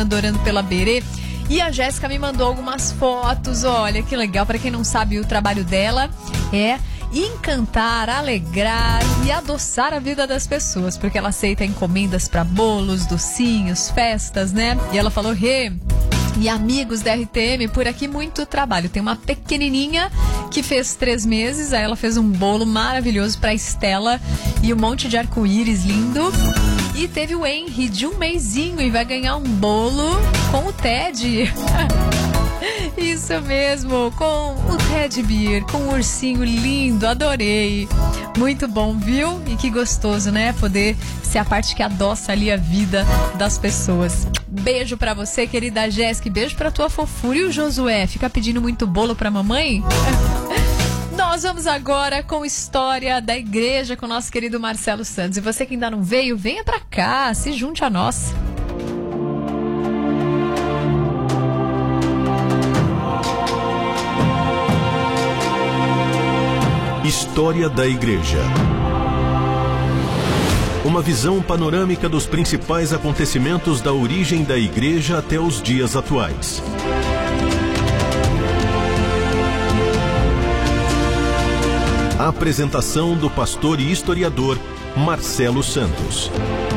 orando pela Berê. E a Jéssica me mandou algumas fotos, olha que legal. Para quem não sabe, o trabalho dela é encantar, alegrar e adoçar a vida das pessoas, porque ela aceita encomendas para bolos, docinhos, festas, né? E ela falou: e amigos da RTM, por aqui muito trabalho. Tem uma pequenininha que fez 3 meses, aí ela fez um bolo maravilhoso pra Estela e um monte de arco-íris lindo. E teve o Henry de 1 mesinho e vai ganhar um bolo com o Ted. Isso mesmo, com o Teddy Bear, com um ursinho lindo, adorei. Muito bom, viu? E que gostoso, né? Poder ser a parte que adoça ali a vida das pessoas. Beijo pra você, querida Jéssica, beijo pra tua fofura. E o Josué, fica pedindo muito bolo pra mamãe? Nós vamos agora com História da Igreja com o nosso querido Marcelo Santos. E você que ainda não veio, venha pra cá, se junte a nós. História da Igreja. Uma visão panorâmica dos principais acontecimentos da origem da Igreja até os dias atuais. A apresentação do pastor e historiador Marcelo Santos.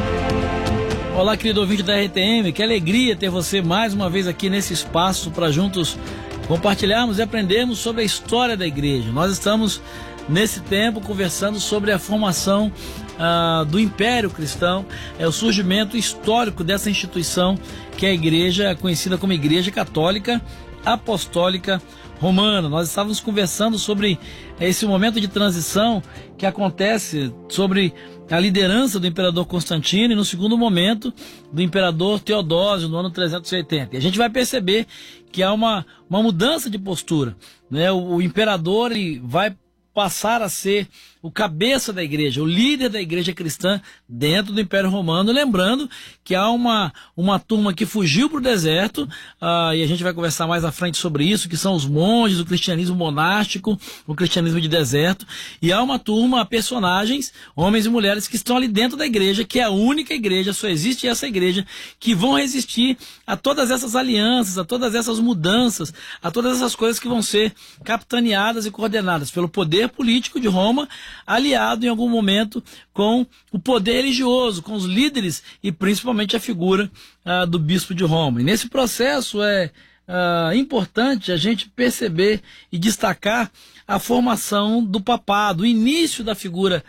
Olá, querido ouvinte da RTM, que alegria ter você mais uma vez aqui nesse espaço para juntos compartilharmos e aprendermos sobre a história da igreja. Nós estamos nesse tempo conversando sobre a formação do Império Cristão, o surgimento histórico dessa instituição que é a igreja, conhecida como Igreja Católica Apostólica Romana. Nós estávamos conversando sobre esse momento de transição que acontece sobre a liderança do imperador Constantino e no segundo momento do imperador Teodósio no ano 380. E a gente vai perceber que há uma mudança de postura, né? O imperador ele vai passar a ser o cabeça da igreja, o líder da igreja cristã dentro do Império Romano, lembrando que há uma turma que fugiu para o deserto, e a gente vai conversar mais à frente sobre isso, que são os monges, o cristianismo monástico, o cristianismo de deserto, e há uma turma, personagens, homens e mulheres que estão ali dentro da igreja, que é a única igreja, só existe essa igreja, que vão resistir a todas essas alianças, a todas essas mudanças, a todas essas coisas que vão ser capitaneadas e coordenadas pelo poder político de Roma, aliado em algum momento com o poder religioso, com os líderes e principalmente a figura do bispo de Roma. E nesse processo é importante a gente perceber e destacar a formação do papado, o início da figura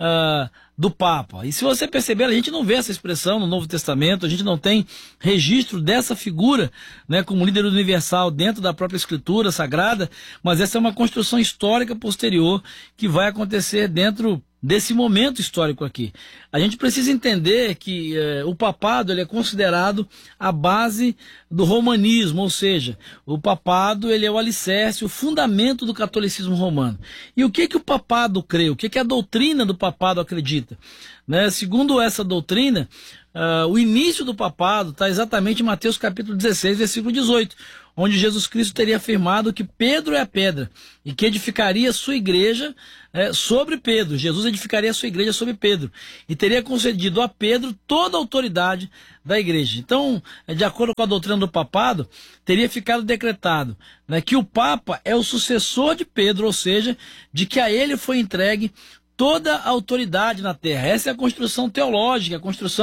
do Papa. E se você perceber, a gente não vê essa expressão no Novo Testamento, a gente não tem registro dessa figura, né, como líder universal dentro da própria Escritura Sagrada, mas essa é uma construção histórica posterior que vai acontecer dentro desse momento histórico aqui. A gente precisa entender que o papado ele é considerado a base do romanismo, ou seja, o papado ele é o alicerce, o fundamento do catolicismo romano. E o que o papado crê? O que a doutrina do papado acredita? Né? Segundo essa doutrina, o início do papado está exatamente em Mateus capítulo 16, versículo 18, onde Jesus Cristo teria afirmado que Pedro é a pedra e que edificaria sua igreja sobre Pedro. Jesus edificaria a sua igreja sobre Pedro e teria concedido a Pedro toda a autoridade da igreja. Então, de acordo com a doutrina do papado, teria ficado decretado, né, que o Papa é o sucessor de Pedro, ou seja, de que a ele foi entregue toda a autoridade na terra. Essa é a construção teológica,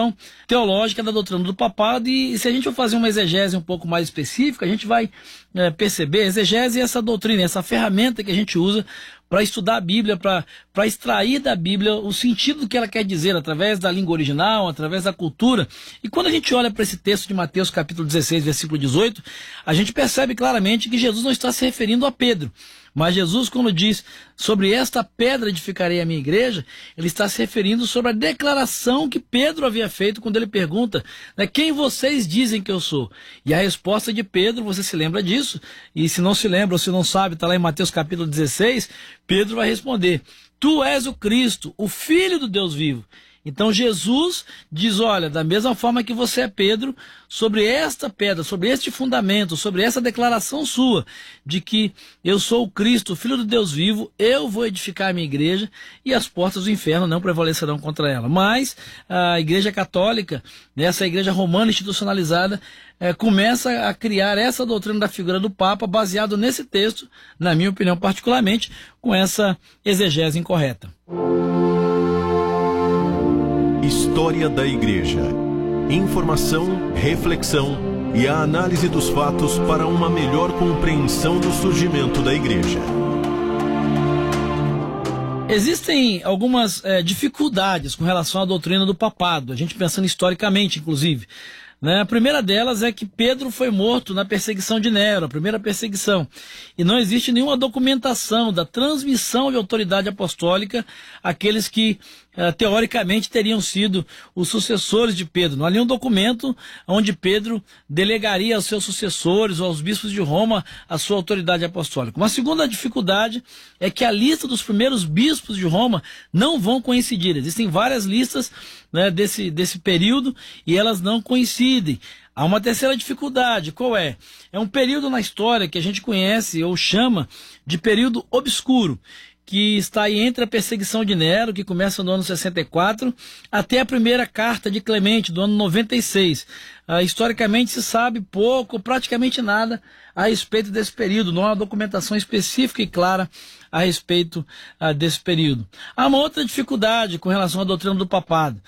da doutrina do papado, e se a gente for fazer uma exegese um pouco mais específica, a gente vai perceber, a exegese é essa doutrina, essa ferramenta que a gente usa para estudar a Bíblia, para extrair da Bíblia o sentido que ela quer dizer, através da língua original, através da cultura. E quando a gente olha para esse texto de Mateus capítulo 16, versículo 18, a gente percebe claramente que Jesus não está se referindo a Pedro, mas Jesus, quando diz sobre esta pedra edificarei a minha igreja, ele está se referindo sobre a declaração que Pedro havia feito quando ele pergunta, né, quem vocês dizem que eu sou? E a resposta de Pedro, você se lembra disso? E se não se lembra ou se não sabe, está lá em Mateus capítulo 16, Pedro vai responder, tu és o Cristo, o Filho do Deus vivo. Então Jesus diz, olha, da mesma forma que você é Pedro, sobre esta pedra, sobre este fundamento, sobre essa declaração sua, de que eu sou o Cristo, o Filho do Deus vivo, eu vou edificar a minha igreja e as portas do inferno não prevalecerão contra ela. Mas a Igreja Católica, essa igreja romana institucionalizada, começa a criar essa doutrina da figura do Papa, baseado nesse texto, na minha opinião particularmente, com essa exegese incorreta. História da Igreja. Informação, reflexão e a análise dos fatos para uma melhor compreensão do surgimento da Igreja. Existem algumas dificuldades com relação à doutrina do papado, a gente pensando historicamente, inclusive. A primeira delas é que Pedro foi morto na perseguição de Nero, a primeira perseguição. E não existe nenhuma documentação da transmissão de autoridade apostólica àqueles que, teoricamente, teriam sido os sucessores de Pedro. Não há nenhum documento onde Pedro delegaria aos seus sucessores ou aos bispos de Roma a sua autoridade apostólica. Uma segunda dificuldade é que a lista dos primeiros bispos de Roma não vão coincidir. Existem várias listas desse período e elas não coincidem. Há uma terceira dificuldade, qual é? É um período na história que a gente conhece ou chama de período obscuro, que está aí entre a perseguição de Nero, que começa no ano 64, até a primeira carta de Clemente, do ano 96. Historicamente se sabe pouco, praticamente nada a respeito desse período, não há documentação específica e clara a respeito desse período. Há uma outra dificuldade com relação à doutrina do papado.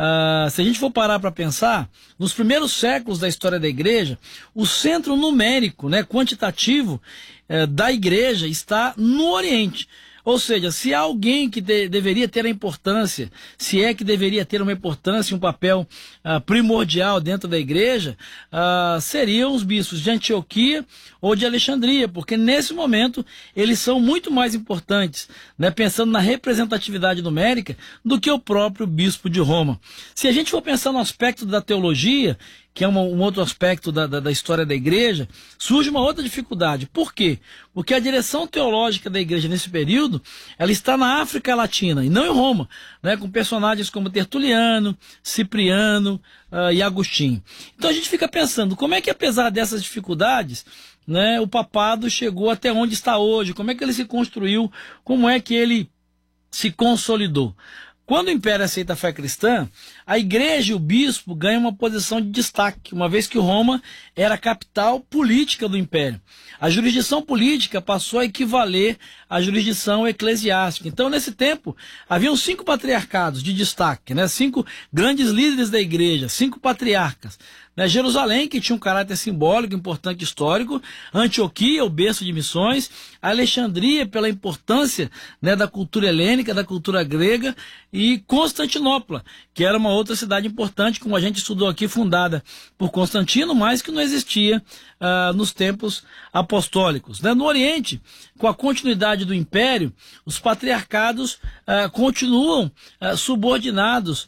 Se a gente for parar para pensar, nos primeiros séculos da história da igreja, o centro numérico, quantitativo da igreja está no Oriente. Ou seja, se há alguém que deveria ter a importância, se é que deveria ter uma importância, um papel primordial dentro da igreja, seriam os bispos de Antioquia ou de Alexandria, porque nesse momento eles são muito mais importantes, pensando na representatividade numérica, do que o próprio bispo de Roma. Se a gente for pensar no aspecto da teologia, que é um outro aspecto da história da igreja, surge uma outra dificuldade. Por quê? Porque a direção teológica da igreja nesse período, ela está na África Latina, e não em Roma, com personagens como Tertuliano, Cipriano e Agostinho. Então a gente fica pensando, como é que apesar dessas dificuldades, o papado chegou até onde está hoje, como é que ele se construiu, como é que ele se consolidou? Quando o Império aceita a fé cristã, a igreja e o bispo ganham uma posição de destaque, uma vez que Roma era a capital política do Império. A jurisdição política passou a equivaler à jurisdição eclesiástica. Então, nesse tempo, haviam 5 patriarcados de destaque, 5 grandes líderes da igreja, 5 patriarcas. Jerusalém, que tinha um caráter simbólico, importante, histórico, Antioquia, o berço de missões, Alexandria, pela importância da cultura helênica, da cultura grega, e Constantinopla, que era uma outra cidade importante, como a gente estudou aqui, fundada por Constantino, mas que não existia nos tempos apostólicos. No Oriente, com a continuidade do Império, os patriarcados continuam subordinados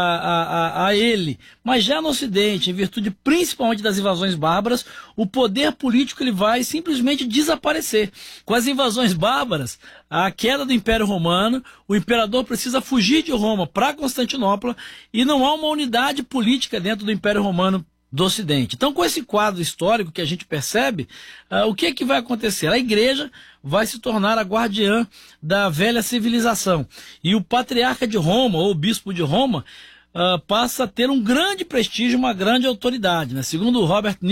a ele, mas já no Ocidente, em virtude principalmente das invasões bárbaras, o poder político ele vai simplesmente desaparecer. Com as invasões bárbaras, a queda do Império Romano, o imperador precisa fugir de Roma para Constantinopla e não há uma unidade política dentro do Império Romano do Ocidente. Então, com esse quadro histórico que a gente percebe, o que é que vai acontecer? A igreja vai se tornar a guardiã da velha civilização. E o patriarca de Roma, ou o bispo de Roma, passa a ter um grande prestígio, uma grande autoridade. Segundo Robert